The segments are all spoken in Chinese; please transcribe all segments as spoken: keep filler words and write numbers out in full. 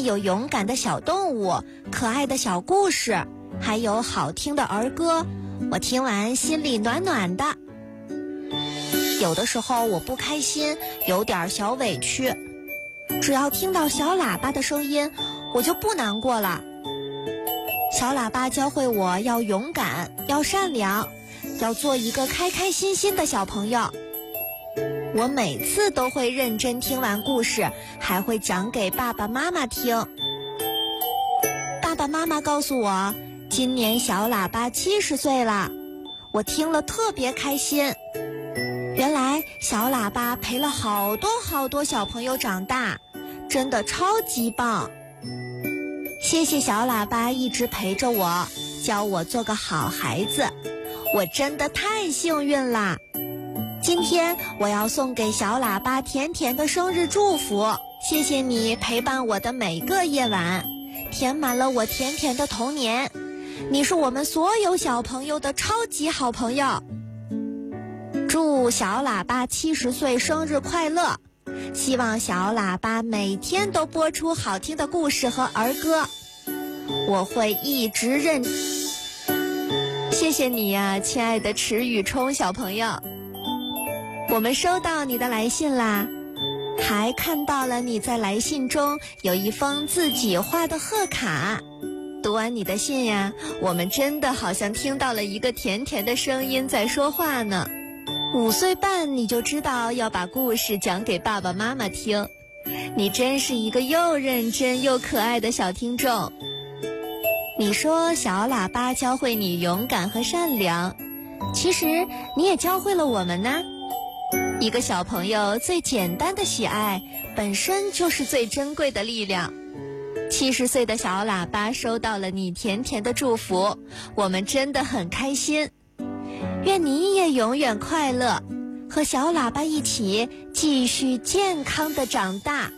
有勇敢的小动物、可爱的小故事，还有好听的儿歌，我听完心里暖暖的。有的时候我不开心，有点小委屈，只要听到小喇叭的声音，我就不难过了。小喇叭教会我要勇敢，要善良，要做一个开开心心的小朋友。我每次都会认真听完故事，还会讲给爸爸妈妈听。爸爸妈妈告诉我，今年小喇叭七十岁了，我听了特别开心。原来小喇叭陪了好多好多小朋友长大，真的超级棒。谢谢小喇叭一直陪着我，教我做个好孩子，我真的太幸运啦。今天我要送给小喇叭甜甜的生日祝福，谢谢你陪伴我的每个夜晚，填满了我甜甜的童年。你是我们所有小朋友的超级好朋友。祝小喇叭七十岁生日快乐！希望小喇叭每天都播出好听的故事和儿歌，我会一直认。谢谢你呀，亲爱的池宇冲小朋友。我们收到你的来信啦，还看到了你在来信中有一封自己画的贺卡。读完你的信呀，我们真的好像听到了一个甜甜的声音在说话呢。五岁半你就知道要把故事讲给爸爸妈妈听，你真是一个又认真又可爱的小听众。你说小喇叭教会你勇敢和善良，其实你也教会了我们呢。一个小朋友最简单的喜爱，本身就是最珍贵的力量。七十岁的小喇叭收到了你甜甜的祝福，我们真的很开心。愿你也永远快乐，和小喇叭一起继续健康的长大。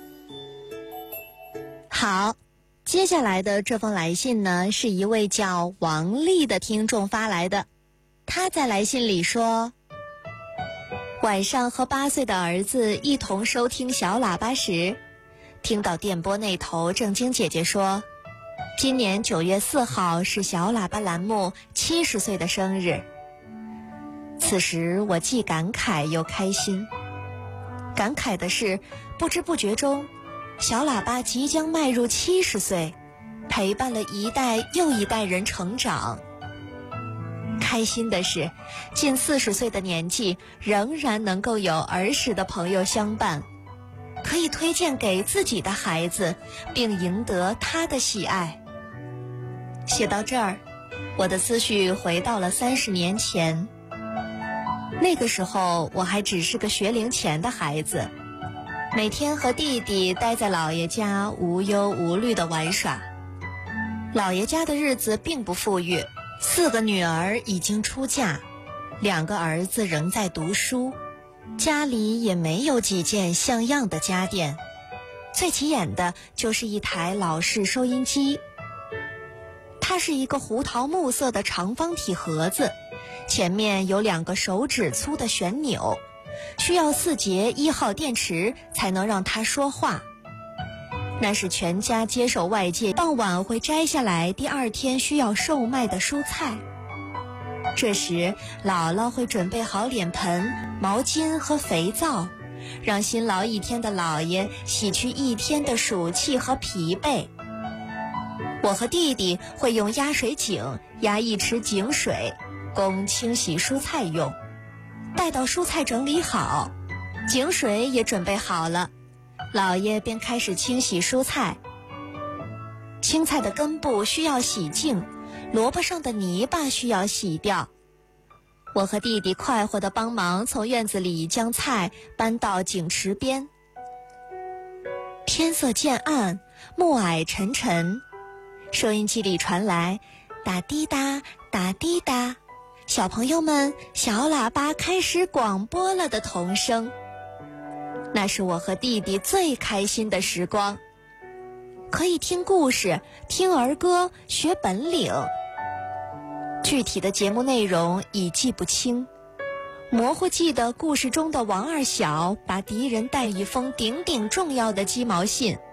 好，接下来的这封来信呢，是一位叫王丽的听众发来的。他在来信里说，晚上和八岁的儿子一同收听小喇叭时，听到电波那头正经姐姐说，今年九月四号是小喇叭栏目七十岁的生日。此时我既感慨又开心。感慨的是，不知不觉中，小喇叭即将迈入七十岁，陪伴了一代又一代人成长。开心的是，近四十岁的年纪，仍然能够有儿时的朋友相伴，可以推荐给自己的孩子，并赢得他的喜爱。写到这儿，我的思绪回到了三十年前。那个时候我还只是个学龄前的孩子，每天和弟弟待在姥爷家无忧无虑地玩耍。姥爷家的日子并不富裕，四个女儿已经出嫁，两个儿子仍在读书，家里也没有几件像样的家电，最起眼的就是一台老式收音机。它是一个胡桃木色的长方体盒子，前面有两个手指粗的旋钮，需要四节一号电池才能让它说话。那是全家接受外界傍晚会摘下来第二天需要售卖的蔬菜。这时姥姥会准备好脸盆、毛巾和肥皂，让辛劳一天的姥爷洗去一天的暑气和疲惫。我和弟弟会用压水井压一池井水，供清洗蔬菜用。待到蔬菜整理好，井水也准备好了，姥爷便开始清洗蔬菜。青菜的根部需要洗净，萝卜上的泥巴需要洗掉。我和弟弟快活地帮忙从院子里将菜搬到井池边。天色渐暗，暮霭沉沉，收音机里传来打滴答打滴答，小朋友们，小喇叭开始广播了的童声。那是我和弟弟最开心的时光，可以听故事、听儿歌、学本领。具体的节目内容已记不清，模糊记得故事中的王二小把敌人带一封顶顶重要的鸡毛信，